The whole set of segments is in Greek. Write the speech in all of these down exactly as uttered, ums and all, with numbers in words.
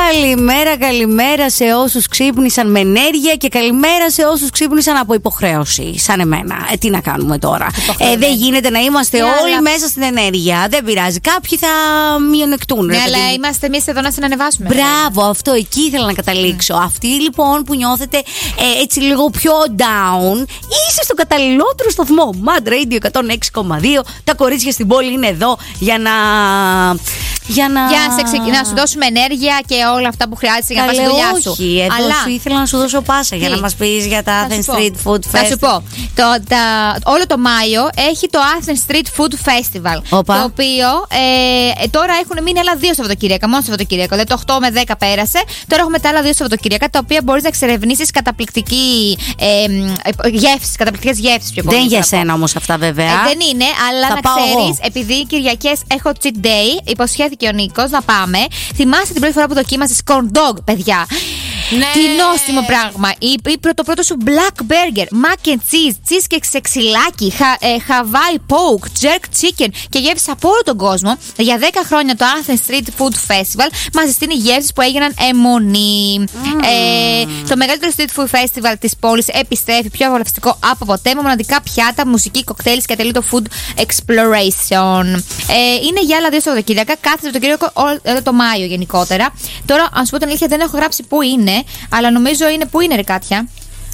Καλημέρα, καλημέρα σε όσους ξύπνησαν με ενέργεια και καλημέρα σε όσους ξύπνησαν από υποχρέωση. Σαν εμένα. Ε, τι να κάνουμε τώρα. Ε, δεν γίνεται να είμαστε yeah, όλοι αλλά... μέσα στην ενέργεια. Δεν πειράζει. Κάποιοι θα μειονεκτούν. Ναι, αλλά είμαστε εμείς εδώ να συνανεβάσουμε. Μπράβο, αυτό εκεί ήθελα να καταλήξω. Mm. Αυτοί λοιπόν που νιώθετε ε, έτσι λίγο πιο down, είστε στο καταλληλότερο σταθμό. Mad Radio εκατόν έξι κόμμα δύο. Τα κορίτσια στην πόλη είναι εδώ για να. Για να... Για να, ξεκι... να σου δώσουμε ενέργεια και όλα αυτά που χρειάζεται για να πας στη δουλειά σου. Όχι, εδώ αλλά... σου ήθελα να σου δώσω πάσα. Τι? Για να μας πεις για τα Athens Street Food Festival. Θα σου πω. Το, τα... Όλο το Μάιο έχει το Athens Street Food Festival. Οπα. Το οποίο ε, τώρα έχουν μείνει άλλα δύο Σαββατοκύριακα. Μόνο Σαββατοκύριακο. Δηλαδή το οκτώ με δέκα πέρασε. Τώρα έχουμε τα άλλα δύο Σαββατοκύριακα τα οποία μπορείς να εξερευνήσεις καταπληκτική ε, ε, γεύσεις. Καταπληκτικές γεύσεις πιο πολύ. Δεν για σένα όμως αυτά βέβαια. Ε, δεν είναι, αλλά θα να ξέρεις, επειδή οι Κυριακές έχω cheat day, υποσχέθηκε και ο Νίκος να πάμε. Θυμάστε την πρώτη φορά που δοκίμασες corn dog, παιδιά. Ναι. Τι νόστιμο πράγμα. Ή, ή το πρώτο σου black burger, mac and cheese, cheesecake σε ξυλάκι, χα, ε, Hawaii poke, jerk chicken και γεύσεις από όλο τον κόσμο. Για δέκα χρόνια το Athens Street Food Festival μας συστήνει γεύσεις που έγιναν αιμονή. Mm. Ε, το μεγαλύτερο street food festival της πόλης επιστρέφει πιο απολαυστικό από ποτέ, με μοναδικά πιάτα, μουσική, κοκτέιλς και ατελείτο food exploration. Ε, είναι για άλλα δύο Σαββατοκύριακα, κάθε Σαββατοκύριακο όλο το Μάιο γενικότερα. Τώρα, αν σου πω την αλήθεια, δεν έχω γράψει πού είναι. Αλλά νομίζω είναι. Πού είναι, ρε Κάτια?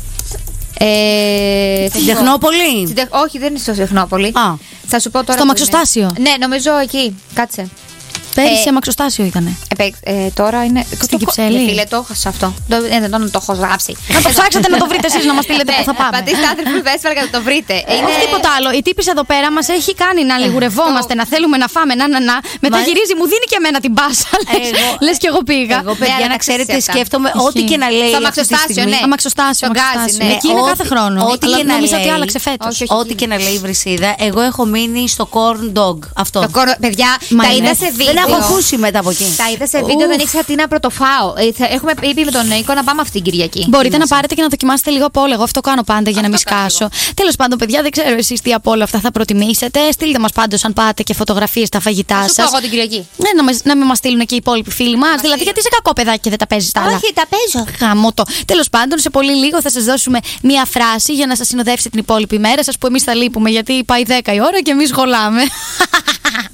Ε, στην Τεχνόπολη. Στην, όχι, δεν είναι στο Τεχνόπολη. Α. Θα σου πω τώρα. Στο Μαξοστάσιο. Ναι, νομίζω εκεί. Κάτσε. Πέρυσι ε, Μαξοστάσιο ήτανε. Ε, ε, τώρα είναι. Στην Κυψέλη. Φίλε, το έχω σε αυτό. Δεν ε, δεν το έχω γράψει. Να το ψάξετε να το βρείτε εσείς, να μας στείλετε που θα πάμε. Πατήστε Athens Food Festival και θα το βρείτε. Όχι τίποτα άλλο. Η τύπησα εδώ πέρα μας έχει κάνει να λιγουρευόμαστε, να θέλουμε να φάμε, να, να, να. Μετά γυρίζει, μου δίνει και εμένα την μπάσα. Λες κι εγώ πήγα. Εγώ, παιδιά, να ξέρετε, σκέφτομαι ό,τι και να λέει. Στο Μαξοστάσιο, ναι. Μαξοστάσιο. Εκεί είναι κάθε χρόνο. Νόμιζα ότι άλλαξε φέτος. Ό,τι και να λέει η Βρυσίδα, εγώ έχω μείνει στο corn dog. Αυτό. Παιδιά, τα είδα σε βίντεο. Δεν έχω ακούσει μετά. Τα είδα σε βίντεο, δεν ήξερα τι να πρωτοφάω. Έχουμε πει με τον Νίκο να πάμε αυτή την Κυριακή. Μπορείτε να πάρετε και να δοκιμάσετε λίγο από όλα. Εγώ αυτό κάνω πάντα για να μην σκάσω. Τέλος πάντων, παιδιά, δεν ξέρω εσείς τι από όλα αυτά θα προτιμήσετε. Στείλτε μας πάντως αν πάτε και φωτογραφίες στα φαγητά σας. Θα σου πω εγώ την Κυριακή. Ναι, να, να μην μας στείλουν και οι υπόλοιποι φίλοι μας. Δηλαδή, γιατί είσαι κακό παιδάκι και δεν τα παίζεις τα άλλα. Όχι, τα παίζω. Χαμότο. Τέλος πάντων, σε πολύ λίγο θα σας δώσουμε μία φράση για να σας συνοδεύσει την υπόλοιπη μέρα σας που εμείς θα λείπουμε γιατί πάει δέκα η ώρα και εμείς γολάμε.